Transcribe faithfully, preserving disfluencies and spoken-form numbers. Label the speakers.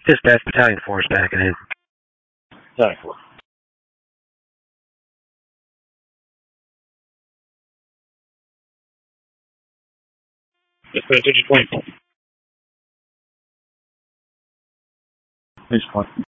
Speaker 1: Dispatch Battalion Force backing in.
Speaker 2: Battalion Force. Dispatch, digit point. Digit point.